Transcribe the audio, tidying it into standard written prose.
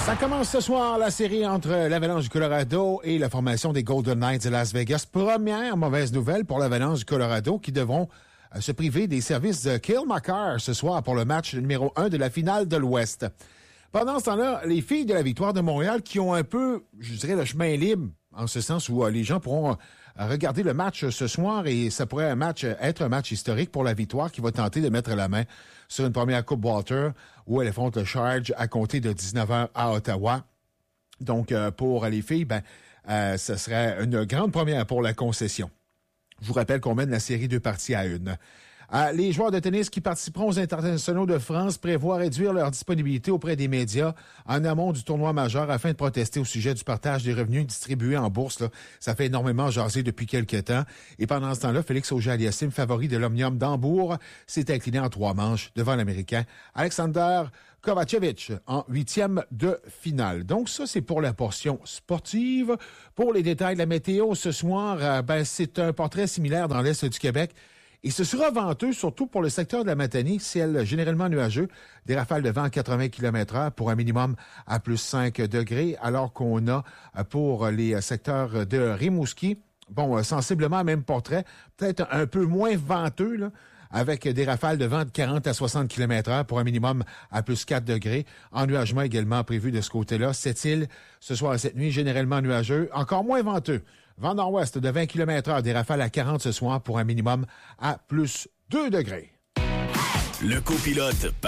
Ça commence ce soir, la série entre l'Avalanche du Colorado et la formation des Golden Knights de Las Vegas. Première mauvaise nouvelle pour l'Avalanche du Colorado qui devront se priver des services de Cale Makar ce soir pour le match numéro 1 de la finale de l'Ouest. Pendant ce temps-là, les filles de la Victoire de Montréal qui ont un peu, je dirais, le chemin libre, en ce sens où les gens pourront regarder le match ce soir et ça pourrait être un match historique pour la Victoire qui va tenter de mettre la main sur une première Coupe Walter où elle affronte le Charge à compter de 19h à Ottawa. Donc, pour les filles, ce serait une grande première pour la concession. Je vous rappelle qu'on mène la série 2 parties à 1. Les joueurs de tennis qui participeront aux internationaux de France prévoient réduire leur disponibilité auprès des médias en amont du tournoi majeur afin de protester au sujet du partage des revenus distribués en bourse. Là. Ça fait énormément jaser depuis quelques temps. Et pendant ce temps-là, Félix Auger-Aliassime, favori de l'Omnium d'Hambourg, s'est incliné en 3 manches devant l'Américain Alexander Kovacevic en 8e de finale. Donc ça, c'est pour la portion sportive. Pour les détails de la météo, ce soir, c'est un portrait similaire dans l'Est du Québec. Et ce sera venteux, surtout pour le secteur de la Matanie, ciel généralement nuageux, des rafales de vent à 80 km/h pour un minimum à plus 5 degrés, alors qu'on a pour les secteurs de Rimouski, sensiblement même portrait, peut-être un peu moins venteux, là, avec des rafales de vent de 40 à 60 km/h pour un minimum à plus 4 degrés. Ennuagement également prévu de ce côté-là. Cette île, ce soir et cette nuit, généralement nuageux, encore moins venteux. Vent nord-ouest de 20 km/h, des rafales à 40 ce soir pour un minimum à plus 2 degrés. Le copilote